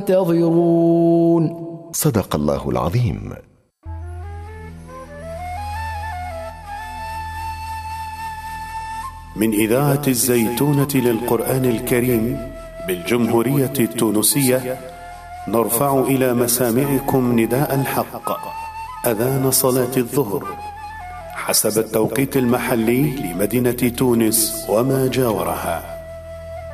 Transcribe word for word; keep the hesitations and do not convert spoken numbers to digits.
ينتظرون. صدق الله العظيم. من إذاعة الزيتونة للقرآن الكريم بالجمهورية التونسية، نرفع إلى مسامعكم نداء الحق، أذان صلاة الظهر حسب التوقيت المحلي لمدينة تونس وما جاورها.